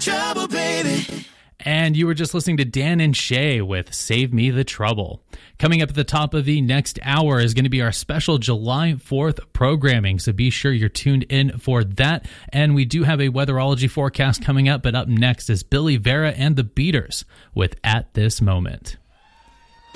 trouble, baby. And you were just listening to Dan and Shay with Save Me the Trouble. Coming up at the top of the next hour is going to be our special July 4th programming, so be sure you're tuned in for that. And we do have a weatherology forecast coming up, but up next is Billy Vera and the Beaters with At This Moment.